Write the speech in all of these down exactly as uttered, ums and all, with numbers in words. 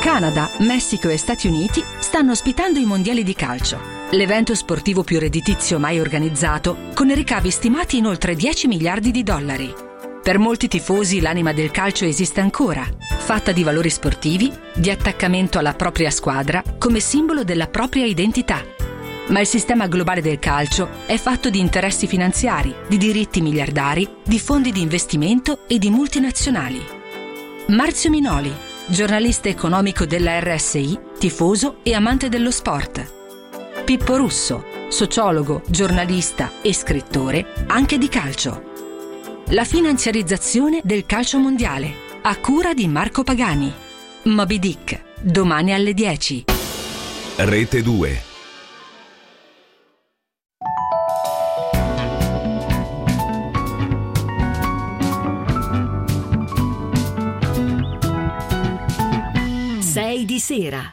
Canada, Messico e Stati Uniti stanno ospitando i mondiali di calcio, l'evento sportivo più redditizio mai organizzato, con ricavi stimati in oltre dieci miliardi di dollari. Per molti tifosi l'anima del calcio esiste ancora, fatta di valori sportivi, di attaccamento alla propria squadra come simbolo della propria identità. Ma il sistema globale del calcio è fatto di interessi finanziari, di diritti miliardari, di fondi di investimento e di multinazionali. Marzio Minoli, giornalista economico della R S I, tifoso e amante dello sport. Pippo Russo, sociologo, giornalista e scrittore anche di calcio. La finanziarizzazione del calcio mondiale, a cura di Marco Pagani. Moby Dick, domani alle dieci. Rete due. sei di sera.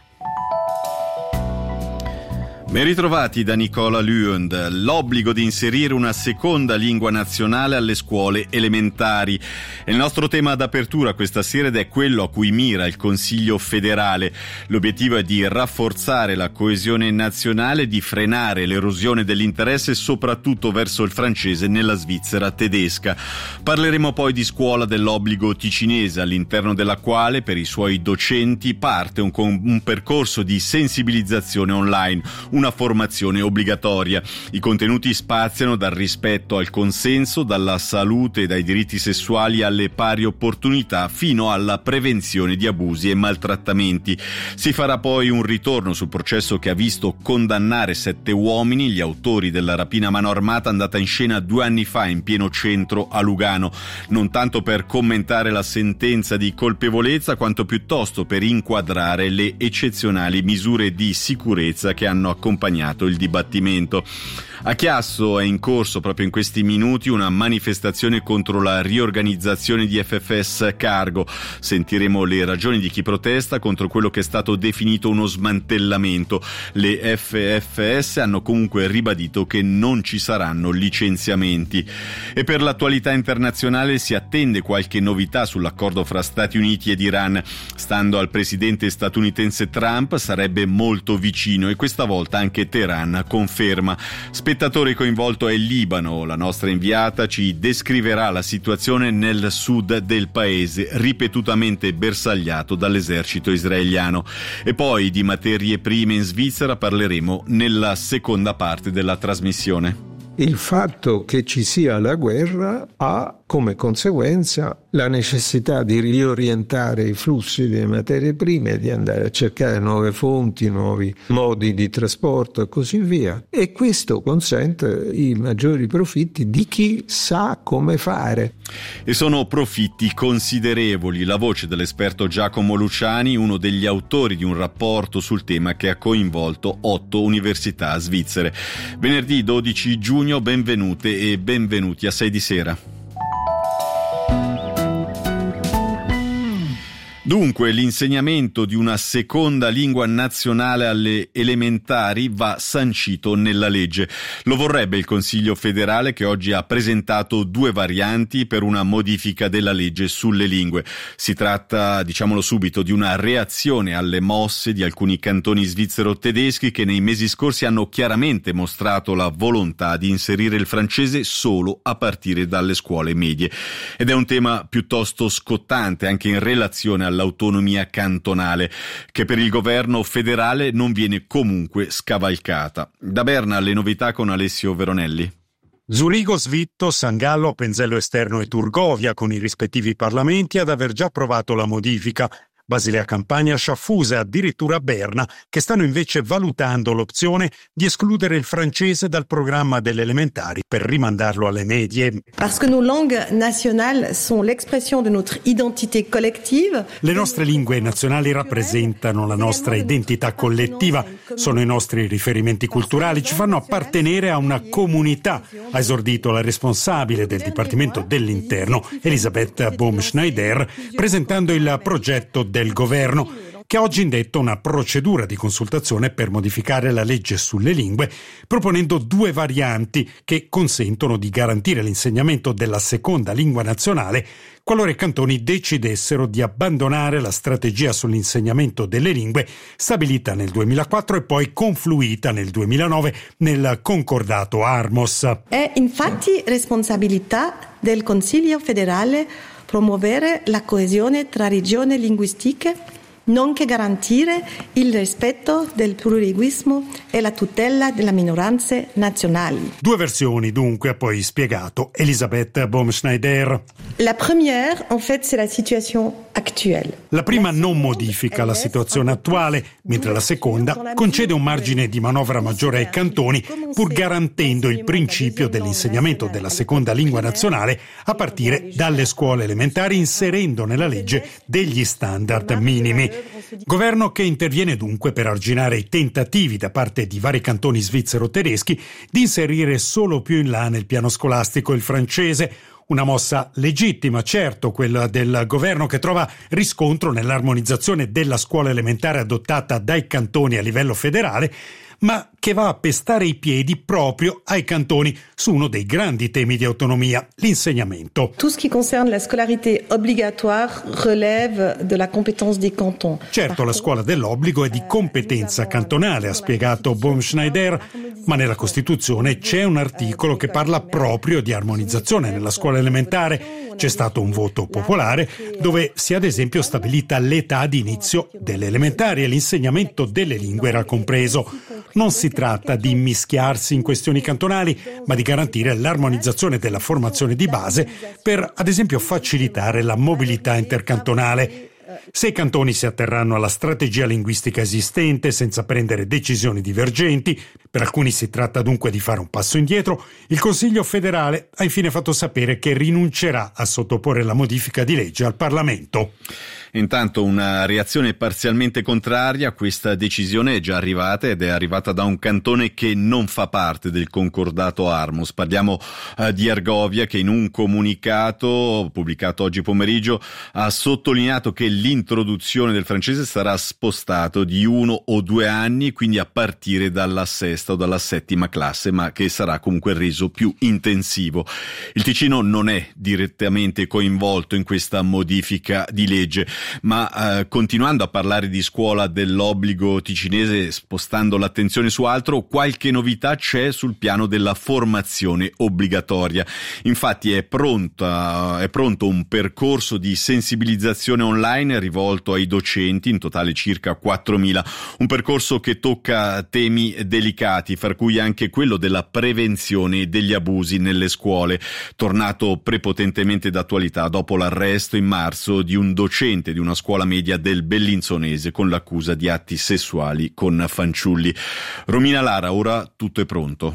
Ben ritrovati da Nicola Lund. L'obbligo di inserire una seconda lingua nazionale alle scuole elementari è il nostro tema d'apertura questa sera ed è quello a cui mira il Consiglio federale. L'obiettivo è di rafforzare la coesione nazionale e di frenare l'erosione dell'interesse soprattutto verso il francese nella Svizzera tedesca. Parleremo poi di scuola dell'obbligo ticinese, all'interno della quale per i suoi docenti parte un, un percorso di sensibilizzazione online, una formazione obbligatoria. I contenuti spaziano dal rispetto al consenso, dalla salute e dai diritti sessuali alle pari opportunità fino alla prevenzione di abusi e maltrattamenti. Si farà poi un ritorno sul processo che ha visto condannare sette uomini, gli autori della rapina a mano armata andata in scena due anni fa in pieno centro a Lugano, non tanto per commentare la sentenza di colpevolezza quanto piuttosto per inquadrare le eccezionali misure di sicurezza che hanno accompagnato il dibattimento. A Chiasso è in corso proprio in questi minuti una manifestazione contro la riorganizzazione di F F S Cargo. Sentiremo le ragioni di chi protesta contro quello che è stato definito uno smantellamento. Le F F S hanno comunque ribadito che non ci saranno licenziamenti. E per l'attualità internazionale si attende qualche novità sull'accordo fra Stati Uniti ed Iran. Stando al presidente statunitense Trump sarebbe molto vicino e questa volta anche Teheran conferma. Spettatore coinvolto è il Libano. La nostra inviata ci descriverà la situazione nel sud del paese, ripetutamente bersagliato dall'esercito israeliano. E poi di materie prime in Svizzera parleremo nella seconda parte della trasmissione. Il fatto che ci sia la guerra ha come conseguenza la necessità di riorientare i flussi delle materie prime, di andare a cercare nuove fonti, nuovi modi di trasporto e così via. E questo consente i maggiori profitti di chi sa come fare. E sono profitti considerevoli. La voce dell'esperto Giacomo Luciani, uno degli autori di un rapporto sul tema che ha coinvolto otto università svizzere. Venerdì dodici giugno, benvenute e benvenuti a sei di sera. Dunque, l'insegnamento di una seconda lingua nazionale alle elementari va sancito nella legge. Lo vorrebbe il Consiglio federale, che oggi ha presentato due varianti per una modifica della legge sulle lingue. Si tratta, diciamolo subito, di una reazione alle mosse di alcuni cantoni svizzero-tedeschi che nei mesi scorsi hanno chiaramente mostrato la volontà di inserire il francese solo a partire dalle scuole medie. Ed è un tema piuttosto scottante anche in relazione alla l'autonomia cantonale, che per il governo federale non viene comunque scavalcata. Da Berna le novità con Alessio Veronelli. Zurigo, Svitto, San Gallo, Penzello Esterno e Turgovia, con i rispettivi parlamenti, ad aver già approvato la modifica. Basilea Campania, Sciaffusa e addirittura Berna, che stanno invece valutando l'opzione di escludere il francese dal programma delle elementari per rimandarlo alle medie. Parce que nos langues nationales sont l'expression de notre identité collective. Le nostre lingue nazionali rappresentano la nostra identità collettiva, sono i nostri riferimenti culturali, ci fanno appartenere a una comunità, ha esordito la responsabile del Dipartimento dell'Interno, Elisabeth Baumschneider, presentando il progetto del governo, che ha oggi indetto una procedura di consultazione per modificare la legge sulle lingue, proponendo due varianti che consentono di garantire l'insegnamento della seconda lingua nazionale qualora i cantoni decidessero di abbandonare la strategia sull'insegnamento delle lingue stabilita nel duemilaquattro e poi confluita nel duemilanove nel concordato Armos. È infatti responsabilità del Consiglio federale promuovere la coesione tra regioni linguistiche, nonché garantire il rispetto del plurilinguismo e la tutela delle minoranze nazionali. Due versioni dunque, ha poi spiegato Elisabeth Baumschneider. La première, en fait, c'est la situation actuelle. La prima non modifica la situazione attuale, mentre la seconda concede un margine di manovra maggiore ai cantoni, pur garantendo il principio dell'insegnamento della seconda lingua nazionale a partire dalle scuole elementari, inserendo nella legge degli standard minimi. Governo che interviene dunque per arginare i tentativi da parte di vari cantoni svizzero-tedeschi di inserire solo più in là nel piano scolastico il francese. Una mossa legittima, certo, quella del governo, che trova riscontro nell'armonizzazione della scuola elementare adottata dai cantoni a livello federale, ma che va a pestare i piedi proprio ai cantoni su uno dei grandi temi di autonomia, l'insegnamento. Tout ce qui concerne la scolarité obligatoire relève de la compétence des cantons. Certo, la scuola dell'obbligo è di competenza cantonale, ha spiegato Baumschneider, ma nella Costituzione c'è un articolo che parla proprio di armonizzazione nella scuola elementare. C'è stato un voto popolare dove si è ad esempio stabilita l'età di inizio delle elementari e l'insegnamento delle lingue era compreso. Non si tratta di immischiarsi in questioni cantonali, ma di garantire l'armonizzazione della formazione di base per, ad esempio, facilitare la mobilità intercantonale. Se i cantoni si atterranno alla strategia linguistica esistente senza prendere decisioni divergenti, per alcuni si tratta dunque di fare un passo indietro, il Consiglio federale ha infine fatto sapere che rinuncerà a sottoporre la modifica di legge al Parlamento. Intanto una reazione parzialmente contraria a questa decisione è già arrivata ed è arrivata da un cantone che non fa parte del concordato Armos. Parliamo eh, di Argovia, che in un comunicato pubblicato oggi pomeriggio ha sottolineato che l'introduzione del francese sarà spostato di uno o due anni, quindi a partire dalla sesta o dalla settima classe, ma che sarà comunque reso più intensivo. Il Ticino non è direttamente coinvolto in questa modifica di legge, ma eh, continuando a parlare di scuola dell'obbligo ticinese, spostando l'attenzione su altro, qualche novità c'è sul piano della formazione obbligatoria. Infatti è pronta, è pronto un percorso di sensibilizzazione online rivolto ai docenti, in totale circa quattromila, un percorso che tocca temi delicati, fra cui anche quello della prevenzione degli abusi nelle scuole, tornato prepotentemente d'attualità dopo l'arresto in marzo di un docente di una scuola media del Bellinzonese con l'accusa di atti sessuali con fanciulli. Romina Lara, ora tutto è pronto.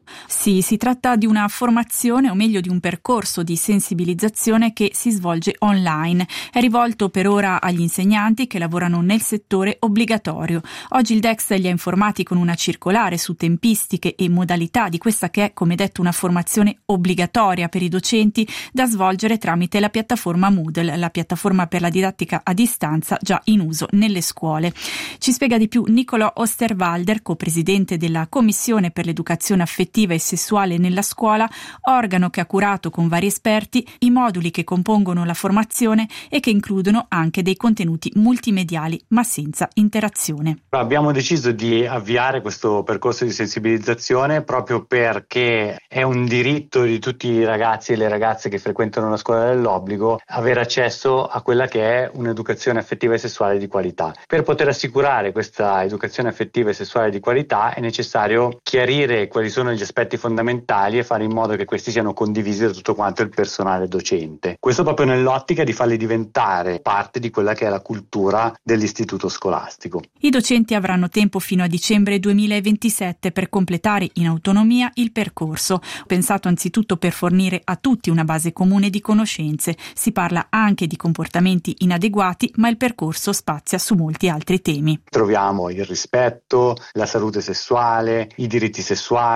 Sì, si tratta di una formazione, o meglio di un percorso di sensibilizzazione che si svolge online. È rivolto per ora agli insegnanti che lavorano nel settore obbligatorio. Oggi il Dex li ha informati con una circolare su tempistiche e modalità di questa che è, come detto, una formazione obbligatoria per i docenti da svolgere tramite la piattaforma Moodle, la piattaforma per la didattica a distanza già in uso nelle scuole. Ci spiega di più Nicolò Osterwalder, co-presidente della Commissione per l'Educazione Affettiva e sessuale nella scuola, organo che ha curato con vari esperti i moduli che compongono la formazione e che includono anche dei contenuti multimediali ma senza interazione. Abbiamo deciso di avviare questo percorso di sensibilizzazione proprio perché è un diritto di tutti i ragazzi e le ragazze che frequentano la scuola dell'obbligo avere accesso a quella che è un'educazione affettiva e sessuale di qualità. Per poter assicurare questa educazione affettiva e sessuale di qualità è necessario chiarire quali sono gli aspetti fondamentali e fare in modo che questi siano condivisi da tutto quanto il personale docente. Questo proprio nell'ottica di farli diventare parte di quella che è la cultura dell'istituto scolastico. I docenti avranno tempo fino a dicembre duemilaventisette per completare in autonomia il percorso, pensato anzitutto per fornire a tutti una base comune di conoscenze. Si parla anche di comportamenti inadeguati, ma il percorso spazia su molti altri temi. Troviamo il rispetto, la salute sessuale, i diritti sessuali,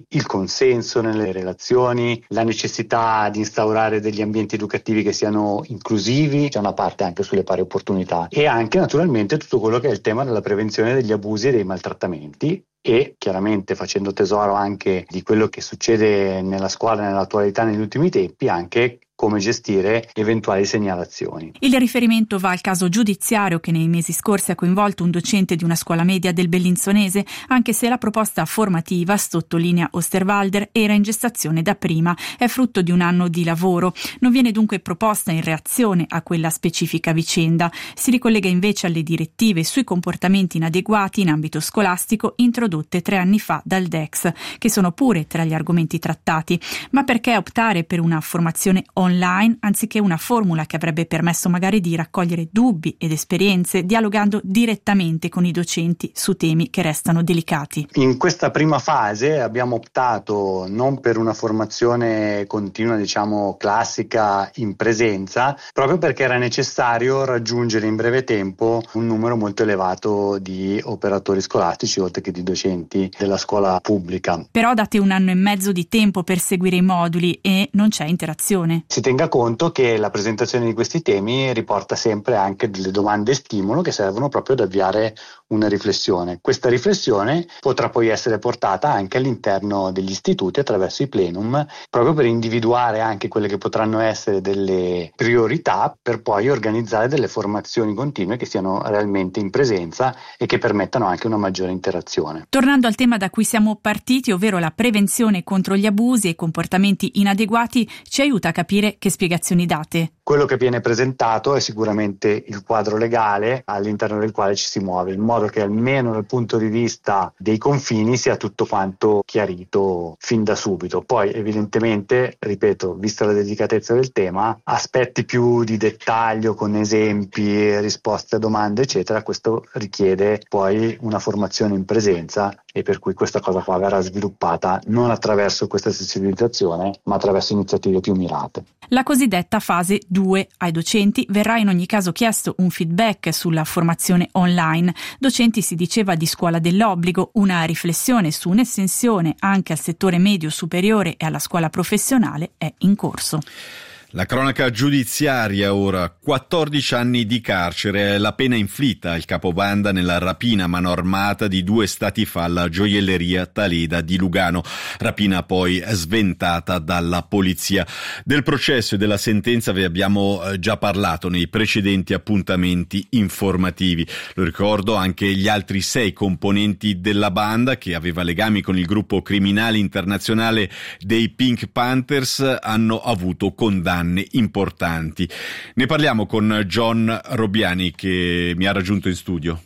il consenso nelle relazioni, la necessità di instaurare degli ambienti educativi che siano inclusivi, c'è una parte anche sulle pari opportunità e anche naturalmente tutto quello che è il tema della prevenzione degli abusi e dei maltrattamenti. E chiaramente facendo tesoro anche di quello che succede nella scuola nell'attualità negli ultimi tempi, anche come gestire eventuali segnalazioni. Il riferimento va al caso giudiziario che nei mesi scorsi ha coinvolto un docente di una scuola media del Bellinzonese, anche se la proposta formativa, sottolinea Osterwalder, era in gestazione da prima, è frutto di un anno di lavoro. Non viene dunque proposta in reazione a quella specifica vicenda. Si ricollega invece alle direttive sui comportamenti inadeguati in ambito scolastico introdotte tre anni fa dal D E X, che sono pure tra gli argomenti trattati. Ma perché optare per una formazione online online anziché una formula che avrebbe permesso magari di raccogliere dubbi ed esperienze dialogando direttamente con i docenti su temi che restano delicati? In questa prima fase abbiamo optato non per una formazione continua, diciamo classica in presenza, proprio perché era necessario raggiungere in breve tempo un numero molto elevato di operatori scolastici oltre che di docenti della scuola pubblica. Però date un anno e mezzo di tempo per seguire i moduli e non c'è interazione. Si tenga conto che la presentazione di questi temi riporta sempre anche delle domande stimolo che servono proprio ad avviare una riflessione. Questa riflessione potrà poi essere portata anche all'interno degli istituti attraverso i plenum, proprio per individuare anche quelle che potranno essere delle priorità per poi organizzare delle formazioni continue che siano realmente in presenza e che permettano anche una maggiore interazione. Tornando al tema da cui siamo partiti, ovvero la prevenzione contro gli abusi e i comportamenti inadeguati, ci aiuta a capire che spiegazioni date. Quello che viene presentato è sicuramente il quadro legale all'interno del quale ci si muove, in modo che almeno dal punto di vista dei confini sia tutto quanto chiarito fin da subito. Poi evidentemente, ripeto, vista la delicatezza del tema, aspetti più di dettaglio con esempi, risposte a domande eccetera, questo richiede poi una formazione in presenza e per cui questa cosa qua verrà sviluppata non attraverso questa sensibilizzazione ma attraverso iniziative più mirate. La cosiddetta fase due. Ai docenti verrà in ogni caso chiesto un feedback sulla formazione online. Docenti si diceva di scuola dell'obbligo, una riflessione su un'estensione anche al settore medio superiore e alla scuola professionale è in corso. La cronaca giudiziaria ora, quattordici anni di carcere è la pena inflitta al capobanda nella rapina a mano armata di due stati fa alla gioielleria Taleda di Lugano, rapina poi sventata dalla polizia. Del processo e della sentenza vi abbiamo già parlato nei precedenti appuntamenti informativi. Lo ricordo anche gli altri sei componenti della banda che aveva legami con il gruppo criminale internazionale dei Pink Panthers hanno avuto condanne importanti. Ne parliamo con John Robiani che mi ha raggiunto in studio.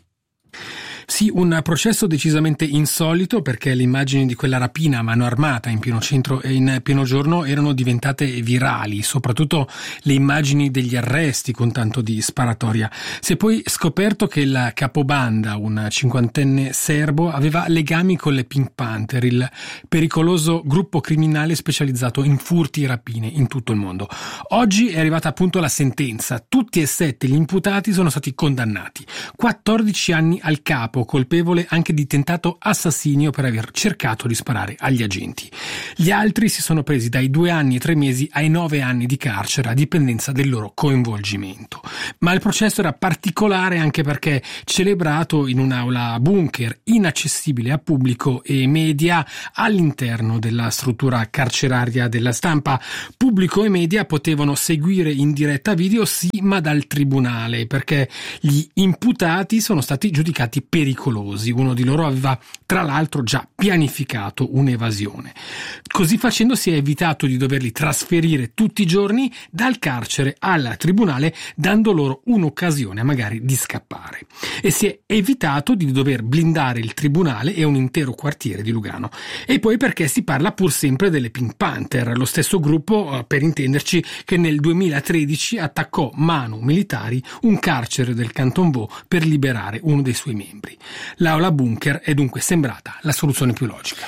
Sì, un processo decisamente insolito perché le immagini di quella rapina a mano armata in pieno centro e in pieno giorno erano diventate virali, soprattutto le immagini degli arresti con tanto di sparatoria. Si è poi scoperto che il capobanda, un cinquantenne serbo, aveva legami con le Pink Panther, il pericoloso gruppo criminale specializzato in furti e rapine in tutto il mondo. Oggi è arrivata appunto la sentenza. Tutti e sette gli imputati sono stati condannati. quattordici anni al capo, colpevole anche di tentato assassinio per aver cercato di sparare agli agenti. Gli altri si sono presi dai due anni e tre mesi ai nove anni di carcere a dipendenza del loro coinvolgimento. Ma il processo era particolare anche perché celebrato in un'aula bunker inaccessibile a pubblico e media all'interno della struttura carceraria della Stampa. Pubblico e media potevano seguire in diretta video sì, ma dal tribunale, perché gli imputati sono stati giudicati pericolosi. Uno di loro aveva tra l'altro già pianificato un'evasione. Così facendo si è evitato di doverli trasferire tutti i giorni dal carcere al tribunale, dando loro un'occasione magari di scappare. E si è evitato di dover blindare il tribunale e un intero quartiere di Lugano. E poi perché si parla pur sempre delle Pink Panther, lo stesso gruppo, per intenderci, che nel duemilatredici attaccò manu militari un carcere del Canton Vaud per liberare uno dei suoi membri. L'aula bunker è dunque sembrata la soluzione più logica.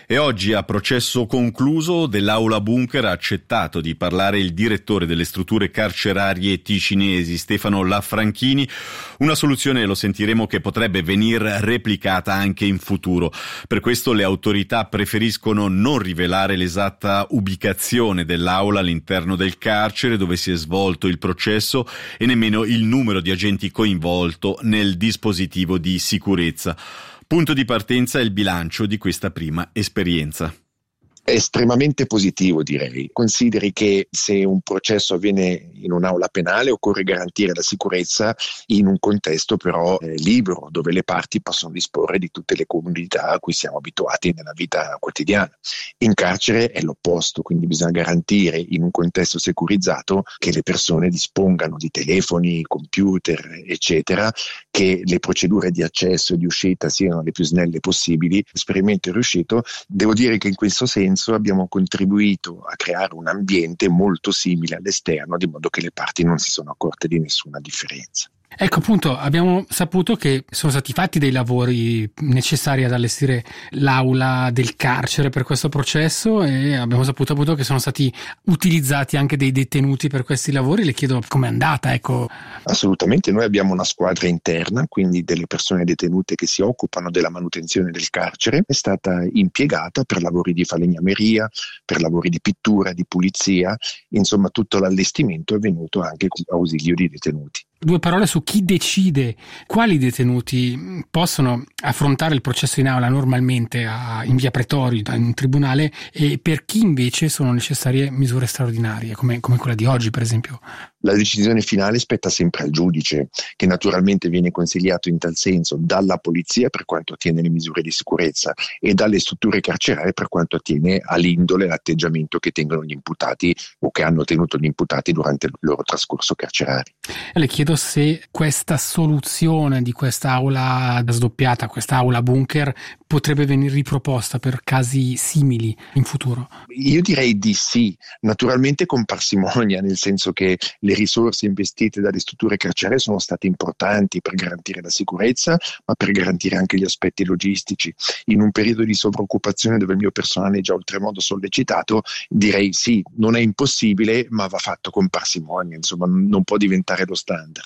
E oggi, a processo concluso dell'Aula Bunker, ha accettato di parlare il direttore delle strutture carcerarie ticinesi, Stefano Lafranchini. Una soluzione, lo sentiremo, che potrebbe venir replicata anche in futuro. Per questo le autorità preferiscono non rivelare l'esatta ubicazione dell'aula all'interno del carcere dove si è svolto il processo e nemmeno il numero di agenti coinvolto nel dispositivo di sicurezza. Punto di partenza è il bilancio di questa prima esperienza. È estremamente positivo, direi. Consideri che se un processo avviene in un'aula penale occorre garantire la sicurezza in un contesto però eh, libero, dove le parti possono disporre di tutte le comodità a cui siamo abituati nella vita quotidiana. In carcere è l'opposto, quindi bisogna garantire in un contesto securizzato che le persone dispongano di telefoni, computer, eccetera, che le procedure di accesso e di uscita siano le più snelle possibili. L'esperimento è riuscito. Devo dire che in questo senso abbiamo contribuito a creare un ambiente molto simile all'esterno, di modo che le parti non si sono accorte di nessuna differenza. Ecco, appunto, abbiamo saputo che sono stati fatti dei lavori necessari ad allestire l'aula del carcere per questo processo e abbiamo saputo appunto che sono stati utilizzati anche dei detenuti per questi lavori. Le chiedo com'è andata, ecco. Assolutamente, noi abbiamo una squadra interna, quindi delle persone detenute che si occupano della manutenzione del carcere. È stata impiegata per lavori di falegnameria, per lavori di pittura, di pulizia, insomma tutto l'allestimento è venuto anche con ausilio di detenuti. Due parole su chi decide quali detenuti possono affrontare il processo in aula normalmente a, in via Pretori, in tribunale, e per chi invece sono necessarie misure straordinarie, come, come quella di oggi per esempio. La decisione finale spetta sempre al giudice, che naturalmente viene consigliato in tal senso dalla polizia per quanto attiene le misure di sicurezza e dalle strutture carcerarie per quanto attiene all'indole e all'atteggiamento che tengono gli imputati o che hanno tenuto gli imputati durante il loro trascorso carcerario. Le chiedo se questa soluzione di quest'aula sdoppiata, quest'aula bunker, potrebbe venire riproposta per casi simili in futuro. Io direi di sì, naturalmente con parsimonia, nel senso che le risorse investite dalle strutture carcerarie sono state importanti per garantire la sicurezza, ma per garantire anche gli aspetti logistici. In un periodo di sovroccupazione dove il mio personale è già oltremodo sollecitato, direi sì, non è impossibile, ma va fatto con parsimonia, insomma non può diventare lo standard.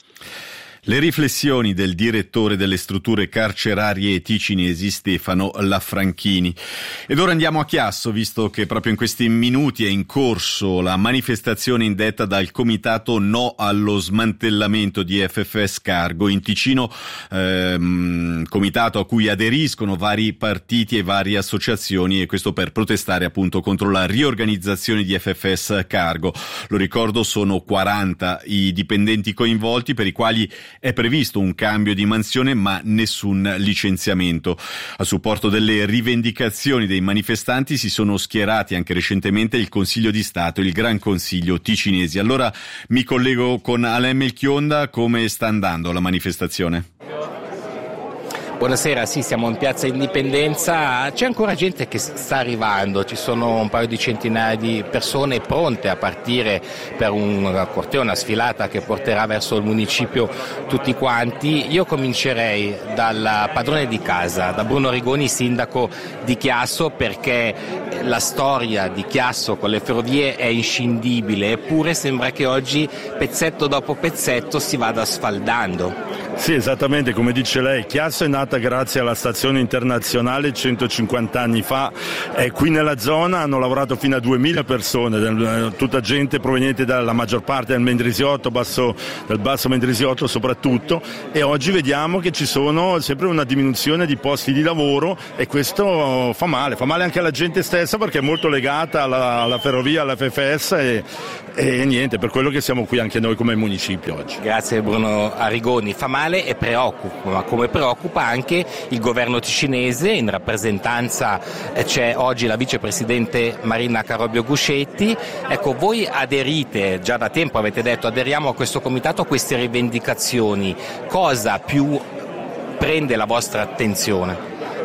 Le riflessioni del direttore delle strutture carcerarie ticinesi Stefano Lafranchini. Ed ora andiamo a Chiasso, visto che proprio in questi minuti è in corso la manifestazione indetta dal comitato No allo smantellamento di F F S Cargo in Ticino, ehm, comitato a cui aderiscono vari partiti e varie associazioni, e questo per protestare appunto contro la riorganizzazione di F F S Cargo. Lo ricordo, sono quaranta i dipendenti coinvolti, per i quali è previsto un cambio di mansione ma nessun licenziamento. A supporto delle rivendicazioni dei manifestanti si sono schierati anche recentemente il Consiglio di Stato e il Gran Consiglio ticinesi. Allora mi collego con Alain Melchionda. Come sta andando la manifestazione? Buonasera, sì, siamo in piazza Indipendenza, c'è ancora gente che sta arrivando, ci sono un paio di centinaia di persone pronte a partire per un corteo, una sfilata che porterà verso il municipio tutti quanti. Io comincerei dal padrone di casa, da Bruno Rigoni, sindaco di Chiasso, perché la storia di Chiasso con le ferrovie è inscindibile, eppure sembra che oggi pezzetto dopo pezzetto si vada sfaldando. Sì, esattamente come dice lei, Chiasso è nata grazie alla stazione internazionale centocinquanta anni fa e qui nella zona hanno lavorato fino a duemila persone, tutta gente proveniente dalla maggior parte del Mendrisiotto, basso, del basso Mendrisiotto soprattutto, e oggi vediamo che ci sono sempre una diminuzione di posti di lavoro e questo fa male, fa male anche alla gente stessa perché è molto legata alla, alla ferrovia, alla F F S e, e niente, per quello che siamo qui anche noi come municipio oggi. Grazie Bruno Arrigoni, fa male e preoccupa, ma come preoccupa anche il governo ticinese. In rappresentanza c'è oggi la vicepresidente Marina Carobio Guscetti. Ecco, voi aderite, già da tempo avete detto aderiamo a questo comitato, a queste rivendicazioni. Cosa più prende la vostra attenzione?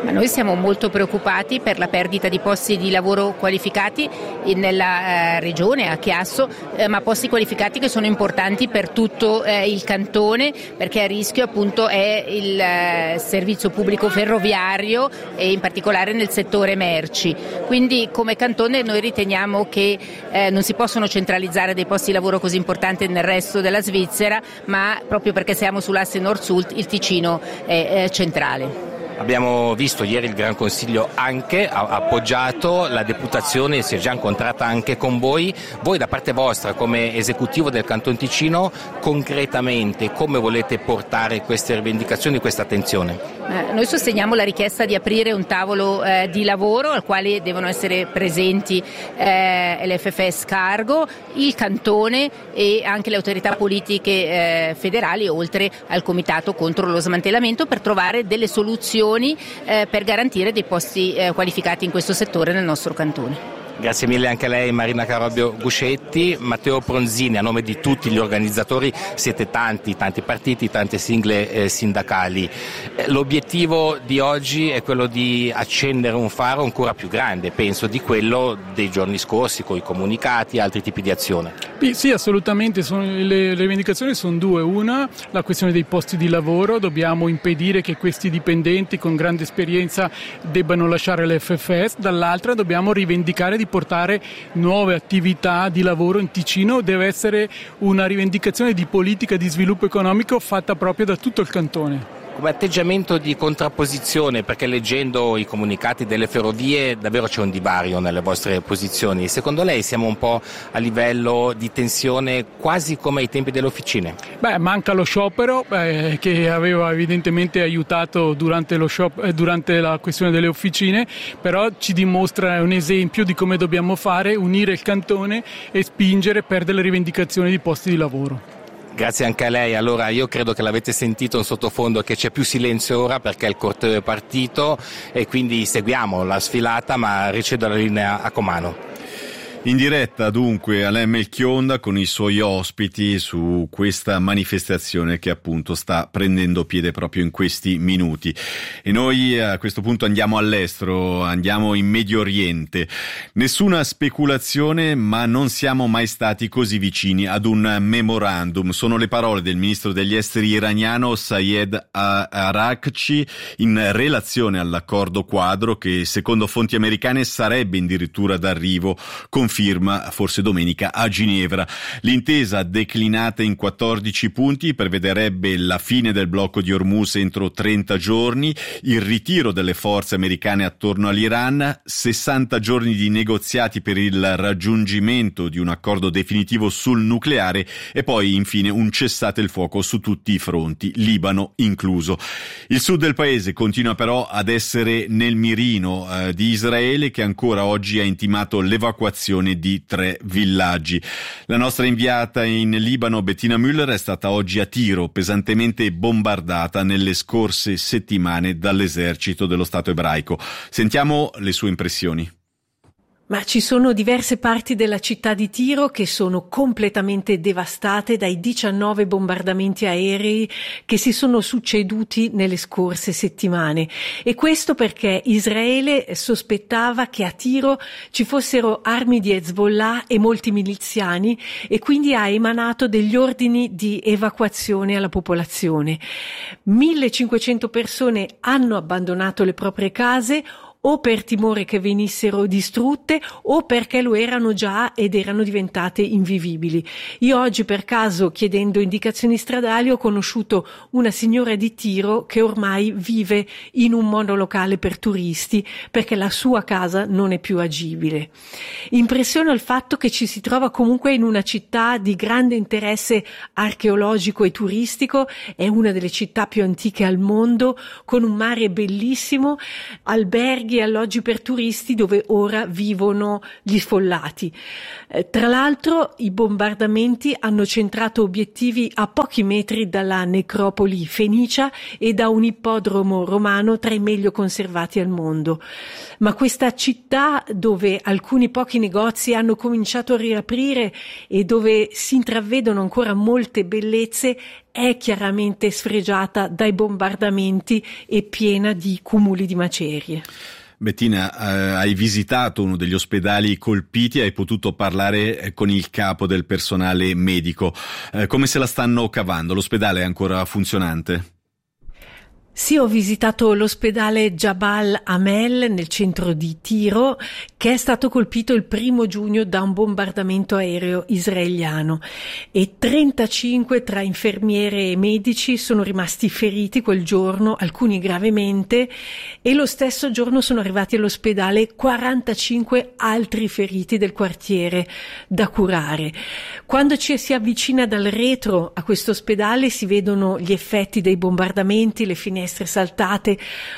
Ma noi siamo molto preoccupati per la perdita di posti di lavoro qualificati nella eh, regione, a Chiasso, eh, ma posti qualificati che sono importanti per tutto eh, il cantone, perché a rischio appunto è il eh, servizio pubblico ferroviario e in particolare nel settore merci. Quindi come cantone noi riteniamo che eh, non si possono centralizzare dei posti di lavoro così importanti nel resto della Svizzera, ma proprio perché siamo sull'asse nord-sud il Ticino è, è centrale. Abbiamo visto ieri il Gran Consiglio anche ha appoggiato la deputazione, si è già incontrata anche con voi. Voi da parte vostra come esecutivo del Canton Ticino concretamente come volete portare queste rivendicazioni, questa attenzione? Eh, noi sosteniamo la richiesta di aprire un tavolo eh, di lavoro al quale devono essere presenti eh, l'F F S Cargo, il Cantone e anche le autorità politiche eh, federali, oltre al Comitato contro lo smantellamento, per trovare delle soluzioni Eh, per garantire dei posti eh, qualificati in questo settore nel nostro cantone. Grazie mille anche a lei Marina Carobbio Guscetti. Matteo Pronzini, a nome di tutti gli organizzatori, siete tanti, tanti partiti, tante sigle eh, sindacali. Eh, l'obiettivo di oggi è quello di accendere un faro ancora più grande, penso, di quello dei giorni scorsi, con i comunicati e altri tipi di azione. Sì, assolutamente, sono, le, le rivendicazioni sono due. Una, la questione dei posti di lavoro, dobbiamo impedire che questi dipendenti con grande esperienza debbano lasciare l'F F S, dall'altra dobbiamo rivendicare di portare nuove attività di lavoro in Ticino. Deve essere una rivendicazione di politica di sviluppo economico fatta proprio da tutto il cantone. Come atteggiamento di contrapposizione, perché leggendo i comunicati delle ferrovie davvero c'è un divario nelle vostre posizioni, secondo lei siamo un po' a livello di tensione quasi come ai tempi delle officine? Beh, manca lo sciopero eh, che aveva evidentemente aiutato durante, lo shop, eh, durante la questione delle officine, però ci dimostra un esempio di come dobbiamo fare, unire il cantone e spingere per delle rivendicazioni di posti di lavoro. Grazie anche a lei. Allora io credo che l'avete sentito in sottofondo che c'è più silenzio ora perché il corteo è partito e quindi seguiamo la sfilata, ma ricevo la linea a Comano. In diretta dunque Alain Melchionda con i suoi ospiti su questa manifestazione che appunto sta prendendo piede proprio in questi minuti. E noi a questo punto andiamo all'estero, andiamo in Medio Oriente. Nessuna speculazione, ma non siamo mai stati così vicini ad un memorandum. Sono le parole del ministro degli esteri iraniano Sayed Arakci in relazione all'accordo quadro che secondo fonti americane sarebbe addirittura d'arrivo con firma forse domenica a Ginevra. L'intesa declinata in quattordici punti prevederebbe la fine del blocco di Hormuz entro trenta giorni, il ritiro delle forze americane attorno all'Iran, sessanta giorni di negoziati per il raggiungimento di un accordo definitivo sul nucleare e poi infine un cessate il fuoco su tutti i fronti, Libano incluso. Il sud del paese continua però ad essere nel mirino eh, di Israele, che ancora oggi ha intimato l'evacuazione di tre villaggi. La nostra inviata in Libano, Bettina Müller, è stata oggi a Tiro, pesantemente bombardata nelle scorse settimane dall'esercito dello Stato ebraico. Sentiamo le sue impressioni. Ma ci sono diverse parti della città di Tiro che sono completamente devastate dai diciannove bombardamenti aerei che si sono succeduti nelle scorse settimane. E questo perché Israele sospettava che a Tiro ci fossero armi di Hezbollah e molti miliziani e quindi ha emanato degli ordini di evacuazione alla popolazione. millecinquecento persone hanno abbandonato le proprie case o per timore che venissero distrutte o perché lo erano già ed erano diventate invivibili. Io oggi per caso, chiedendo indicazioni stradali, ho conosciuto una signora di Tiro che ormai vive in un monolocale per turisti perché la sua casa non è più agibile. Impressiona il fatto che ci si trova comunque in una città di grande interesse archeologico e turistico, è una delle città più antiche al mondo, con un mare bellissimo, alberghi e alloggi per turisti dove ora vivono gli sfollati. Eh, tra l'altro i bombardamenti hanno centrato obiettivi a pochi metri dalla necropoli fenicia e da un ippodromo romano tra i meglio conservati al mondo. Ma questa città, dove alcuni pochi negozi hanno cominciato a riaprire e dove si intravedono ancora molte bellezze, è chiaramente sfregiata dai bombardamenti e piena di cumuli di macerie. Bettina, eh, hai visitato uno degli ospedali colpiti, hai potuto parlare eh, con il capo del personale medico. Eh, come se la stanno cavando? L'ospedale è ancora funzionante? Sì, ho visitato l'ospedale Jabal Amel nel centro di Tiro, che è stato colpito il primo giugno da un bombardamento aereo israeliano, e trentacinque tra infermiere e medici sono rimasti feriti quel giorno, alcuni gravemente, e lo stesso giorno sono arrivati all'ospedale quarantacinque altri feriti del quartiere da curare. Quando ci si avvicina dal retro a questo ospedale si vedono gli effetti dei bombardamenti, le finestre saltate,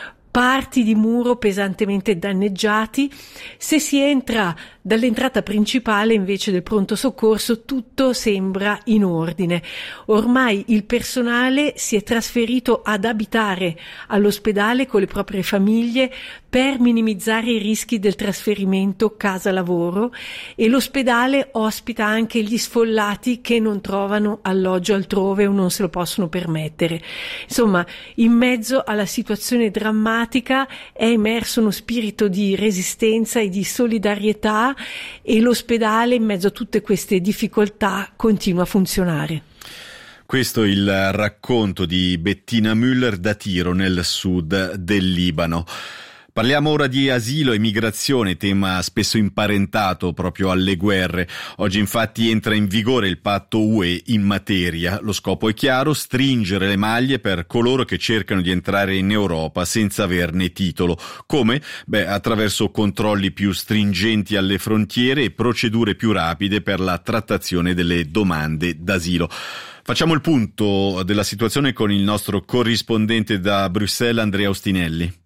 parti di muro pesantemente danneggiati. Se si entra dall'entrata principale invece del pronto soccorso tutto sembra in ordine. Ormai il personale si è trasferito ad abitare all'ospedale con le proprie famiglie per minimizzare i rischi del trasferimento casa-lavoro, e l'ospedale ospita anche gli sfollati che non trovano alloggio altrove o non se lo possono permettere. Insomma, in mezzo alla situazione drammatica è emerso uno spirito di resistenza e di solidarietà, e l'ospedale, in mezzo a tutte queste difficoltà, continua a funzionare. Questo è il racconto di Bettina Müller da Tiro, nel sud del Libano. Parliamo ora di asilo e migrazione, tema spesso imparentato proprio alle guerre. Oggi infatti entra in vigore il patto U E in materia. Lo scopo è chiaro: stringere le maglie per coloro che cercano di entrare in Europa senza averne titolo. Come? Beh, attraverso controlli più stringenti alle frontiere e procedure più rapide per la trattazione delle domande d'asilo. Facciamo il punto della situazione con il nostro corrispondente da Bruxelles, Andrea Ostinelli.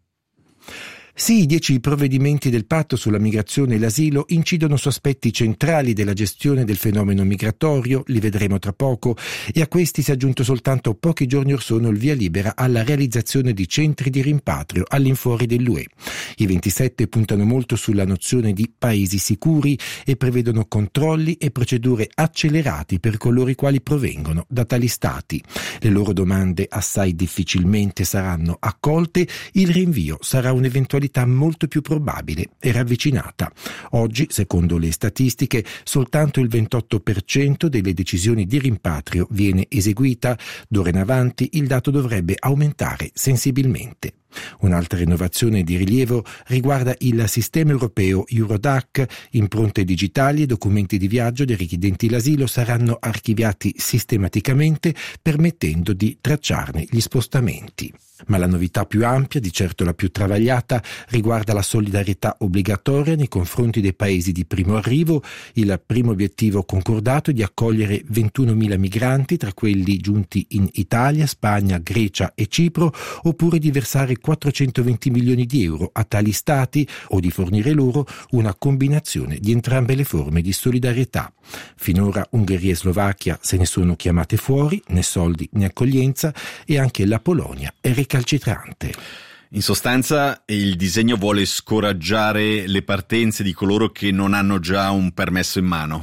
Sì, i dieci provvedimenti del patto sulla migrazione e l'asilo incidono su aspetti centrali della gestione del fenomeno migratorio, li vedremo tra poco, e a questi si è aggiunto soltanto pochi giorni or sono il via libera alla realizzazione di centri di rimpatrio all'infuori dell'U E. I ventisette puntano molto sulla nozione di paesi sicuri e prevedono controlli e procedure accelerati per coloro i quali provengono da tali stati. Le loro domande assai difficilmente saranno accolte, il rinvio sarà un'eventualità molto più probabile e ravvicinata. Oggi, secondo le statistiche, soltanto il ventotto per cento delle decisioni di rimpatrio viene eseguita. D'ora in avanti il dato dovrebbe aumentare sensibilmente. Un'altra innovazione di rilievo riguarda il sistema europeo Eurodac. Impronte digitali e documenti di viaggio dei richiedenti l'asilo saranno archiviati sistematicamente, permettendo di tracciarne gli spostamenti. Ma la novità più ampia, di certo la più travagliata, riguarda la solidarietà obbligatoria nei confronti dei paesi di primo arrivo. Il primo obiettivo concordato è di accogliere ventunomila migranti, tra quelli giunti in Italia, Spagna, Grecia e Cipro, oppure di versare quattrocentoventi milioni di euro a tali stati o di fornire loro una combinazione di entrambe le forme di solidarietà. Finora Ungheria e Slovacchia se ne sono chiamate fuori, né soldi né accoglienza, e anche la Polonia è recalcitrante. In sostanza, il disegno vuole scoraggiare le partenze di coloro che non hanno già un permesso in mano.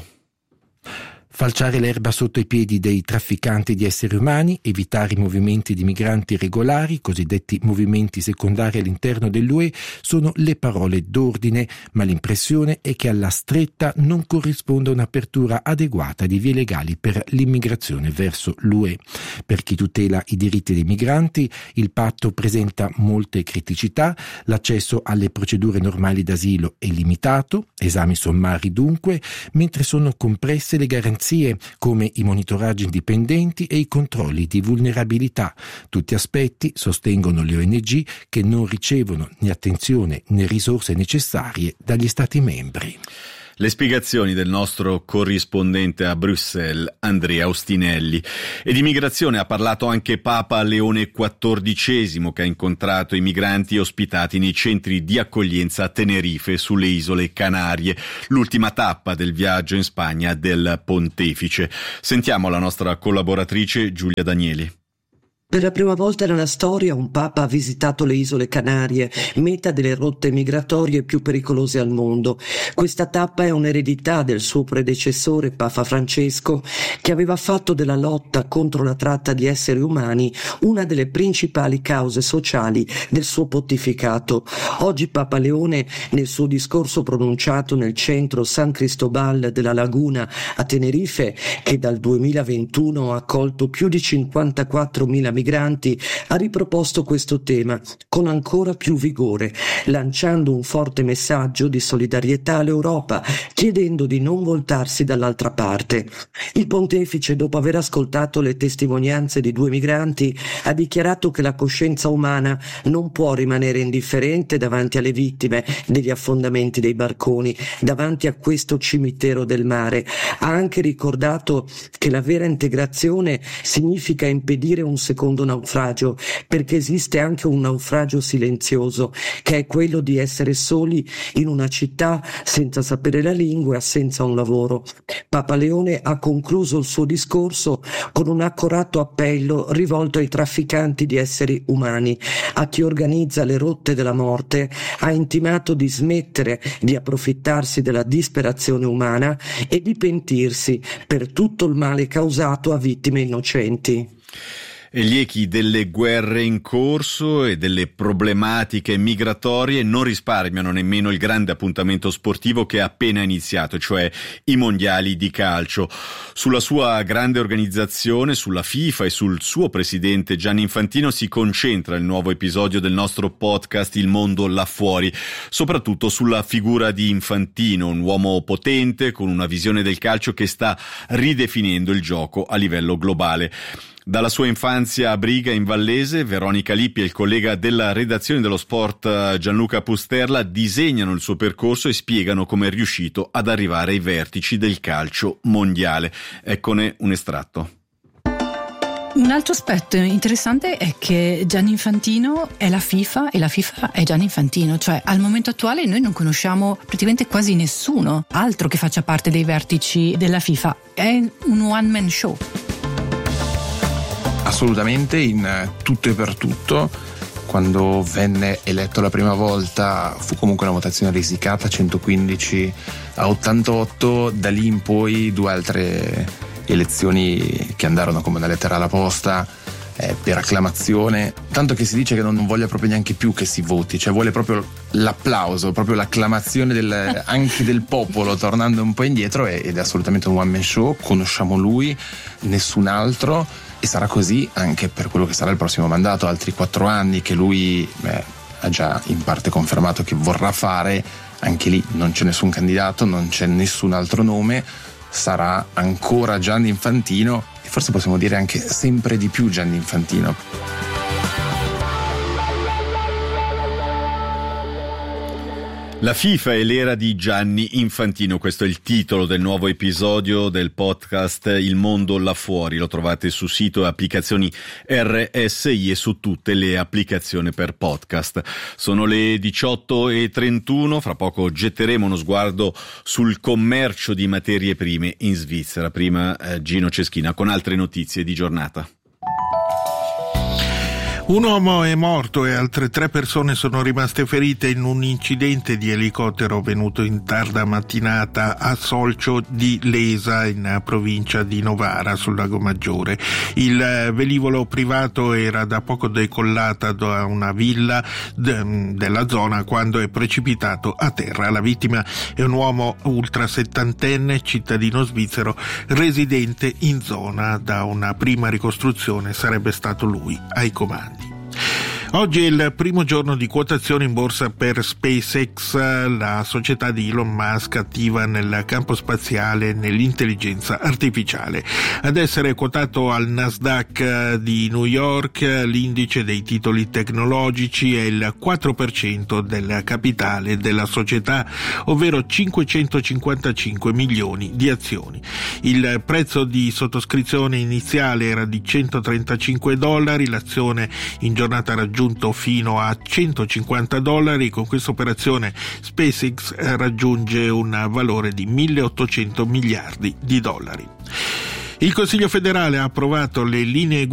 Falciare l'erba sotto i piedi dei trafficanti di esseri umani, evitare i movimenti di migranti regolari, cosiddetti movimenti secondari all'interno dell'U E, sono le parole d'ordine, ma l'impressione è che alla stretta non corrisponda un'apertura adeguata di vie legali per l'immigrazione verso l'U E. Per chi tutela i diritti dei migranti, il patto presenta molte criticità. L'accesso alle procedure normali d'asilo è limitato, esami sommari dunque, mentre sono compresse le garanzie come i monitoraggi indipendenti e i controlli di vulnerabilità, tutti aspetti, sostengono le O N G, che non ricevono né attenzione né risorse necessarie dagli Stati membri. Le spiegazioni del nostro corrispondente a Bruxelles, Andrea Ostinelli. E di migrazione ha parlato anche Papa Leone quattordicesimo, che ha incontrato i migranti ospitati nei centri di accoglienza a Tenerife, sulle isole Canarie, l'ultima tappa del viaggio in Spagna del Pontefice. Sentiamo la nostra collaboratrice Giulia Danieli. Per la prima volta nella storia un papa ha visitato le isole Canarie, meta delle rotte migratorie più pericolose al mondo. Questa tappa è un'eredità del suo predecessore, Papa Francesco, che aveva fatto della lotta contro la tratta di esseri umani una delle principali cause sociali del suo pontificato. Oggi Papa Leone, nel suo discorso pronunciato nel centro San Cristobal della Laguna a Tenerife, che dal duemilaventuno ha accolto più di cinquantaquattromila migranti, ha riproposto questo tema con ancora più vigore, lanciando un forte messaggio di solidarietà all'Europa, chiedendo di non voltarsi dall'altra parte. Il pontefice, dopo aver ascoltato le testimonianze di due migranti, ha dichiarato che la coscienza umana non può rimanere indifferente davanti alle vittime degli affondamenti dei barconi, davanti a questo cimitero del mare. Ha anche ricordato che la vera integrazione significa impedire un secondo naufragio, perché esiste anche un naufragio silenzioso, che è quello di essere soli in una città senza sapere la lingua e senza un lavoro. Papa Leone ha concluso il suo discorso con un accorato appello rivolto ai trafficanti di esseri umani, a chi organizza le rotte della morte. Ha intimato di smettere di approfittarsi della disperazione umana e di pentirsi per tutto il male causato a vittime innocenti. E gli echi delle guerre in corso e delle problematiche migratorie non risparmiano nemmeno il grande appuntamento sportivo che è appena iniziato, cioè i mondiali di calcio. Sulla sua grande organizzazione, sulla FIFA e sul suo presidente Gianni Infantino si concentra il nuovo episodio del nostro podcast Il mondo là fuori, soprattutto sulla figura di Infantino, un uomo potente con una visione del calcio che sta ridefinendo il gioco a livello globale. Dalla sua infanzia a Briga in Vallese, Veronica Lippi e il collega della redazione dello sport Gianluca Pusterla disegnano il suo percorso e spiegano come è riuscito ad arrivare ai vertici del calcio mondiale. Eccone un estratto. Un altro aspetto interessante è che Gianni Infantino è la FIFA e la FIFA è Gianni Infantino, cioè al momento attuale noi non conosciamo praticamente quasi nessuno altro che faccia parte dei vertici della FIFA, è un one man show. Assolutamente, in tutto e per tutto. Quando venne eletto la prima volta fu comunque una votazione risicata, centoquindici a ottantotto, da lì in poi due altre elezioni che andarono come una lettera alla posta, eh, per acclamazione, tanto che si dice che non voglia proprio neanche più che si voti, cioè vuole proprio l'applauso, proprio l'acclamazione del, anche del popolo, tornando un po' indietro, ed è assolutamente un one man show. Conosciamo lui, nessun altro, e sarà così anche per quello che sarà il prossimo mandato, altri quattro anni che lui beh, ha già in parte confermato che vorrà fare. Anche lì non c'è nessun candidato, non c'è nessun altro nome, sarà ancora Gianni Infantino, e forse possiamo dire anche sempre di più Gianni Infantino. La FIFA è l'era di Gianni Infantino, questo è il titolo del nuovo episodio del podcast Il mondo là fuori. Lo trovate su sito e applicazioni R S I e su tutte le applicazioni per podcast. Sono le diciotto e trentuno, fra poco getteremo uno sguardo sul commercio di materie prime in Svizzera. Prima eh, Gino Ceschina con altre notizie di giornata. Un uomo è morto e altre tre persone sono rimaste ferite in un incidente di elicottero avvenuto in tarda mattinata a Solcio di Lesa, in provincia di Novara, sul Lago Maggiore. Il velivolo privato era da poco decollata da una villa de- della zona quando è precipitato a terra. La vittima è un uomo ultrasettantenne, cittadino svizzero, residente in zona. Da una prima ricostruzione sarebbe stato lui ai comandi. Oggi è il primo giorno di quotazione in borsa per SpaceX, la società di Elon Musk attiva nel campo spaziale e nell'intelligenza artificiale. Ad essere quotato al Nasdaq di New York, l'indice dei titoli tecnologici è il quattro per cento del capitale della società, ovvero cinquecentocinquantacinque milioni di azioni. Il prezzo di sottoscrizione iniziale era di centotrentacinque dollari, l'azione in giornata raggiunge giunto fino a centocinquanta dollari. Con questa operazione SpaceX raggiunge un valore di milleottocento miliardi di dollari. Il Consiglio federale ha approvato le linee